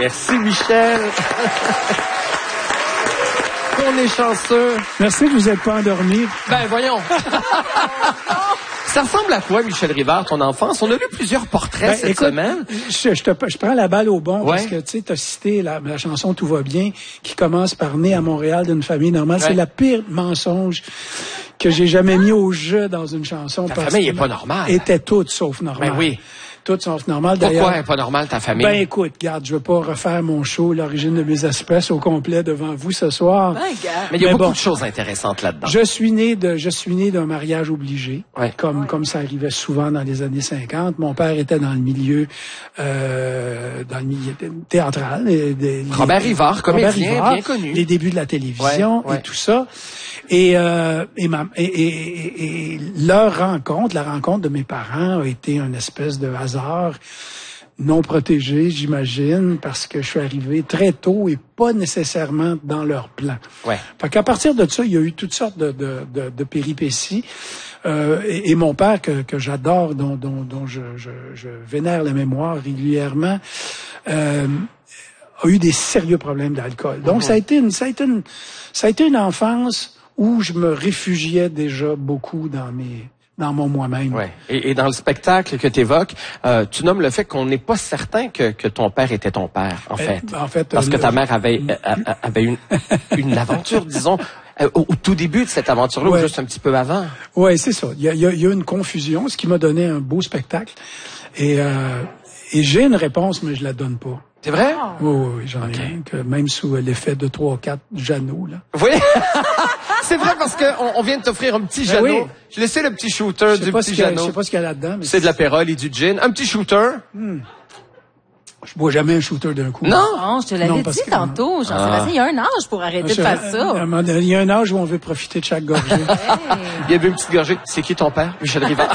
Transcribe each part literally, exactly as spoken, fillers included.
Merci, Michel. On est chanceux. Merci que vous n'êtes pas endormi. Ben, voyons. Ça ressemble à quoi, Michel Rivard, ton enfance? On a lu plusieurs portraits Ben, cette écoute, semaine. Je, je, te, je prends la balle au bon Ouais. parce que tu sais, t'as cité la, la chanson Tout va bien qui commence par né à Montréal d'une famille normale. Ouais. C'est la pire mensonge que j'ai jamais mis au jeu dans une chanson. Ta parce famille que est pas normale. Était toute sauf normale. Ben oui. Toutes sauf normale. Pourquoi D'ailleurs, elle est pas normale, ta famille? ben écoute, regarde, je veux pas refaire mon show, l'origine de mes espèces au complet devant vous ce soir. Ben, gars. Mais il y a Mais beaucoup bon. de choses intéressantes là-dedans. Je suis né de, je suis né d'un mariage obligé, Ouais. comme comme ça arrivait souvent dans les années cinquante. Mon père était dans le milieu, euh, dans le milieu théâtral. et des- Robert les- Rivard, comédien, Robert Rivard, bien connu. Les débuts de la télévision Ouais, ouais. et tout ça. Et euh, et, ma, et, et, et, et leur rencontre, la rencontre de mes parents a été une espèce de hasard non protégé, j'imagine, parce que je suis arrivé très tôt et pas nécessairement dans leur plan. Ouais. Fait qu'à partir de ça, il y a eu toutes sortes de, de, de, de péripéties. Euh, et, et mon père, que, que j'adore, dont, dont, dont je, je, je vénère la mémoire régulièrement, euh, a eu des sérieux problèmes d'alcool. Donc, Mhm. ça a été une, ça a été une, ça a été une enfance où je me réfugiais déjà beaucoup dans mes, dans mon moi-même. Ouais. Et, et dans le spectacle que tu évoques, euh, tu nommes le fait qu'on n'est pas certain que, que ton père était ton père, en fait. Euh, en fait, Parce euh, que le- ta mère avait, euh, avait une, une aventure, disons, euh, au, au tout début de cette aventure-là, Ouais. ou juste un petit peu avant. Ouais, c'est ça. Il y a, il y a, il y a une confusion, ce qui m'a donné un beau spectacle. Et, euh, et j'ai une réponse, mais je la donne pas. C'est vrai? Oui, oui, oui, j'en Ok. ai une, que même sous euh, l'effet de trois ou quatre Jeannot, là. Oui. C'est vrai parce qu'on on vient de t'offrir un petit Ben Jeannot. oui. Je laissais le petit shooter Je sais du pas ce petit qu'il y a- je Jeannot. sais pas ce qu'il y a là-dedans, mais C'est de l'apérole et du gin. Un petit shooter. je bois jamais un shooter d'un coup. Non. Non, je te Non, l'avais parce dit que- tantôt, Jean-Sébastien. Il y a un âge pour arrêter de Je- faire à un ça. moment donné, il y a un âge où on veut profiter de chaque gorgée. Il y avait une petite gorgée. C'est qui ton père? Michel Rivard.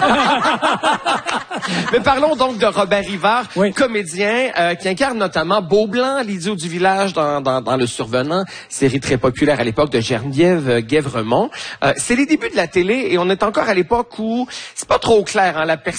Mais parlons donc de Robert Rivard, Oui. comédien euh, qui incarne notamment Beaublanc, l'idiot du village dans, dans, dans Le Survenant, série très populaire à l'époque de Geneviève euh, Guèvremont. Euh, c'est les débuts de la télé et on est encore à l'époque où c'est pas trop clair, hein, la personne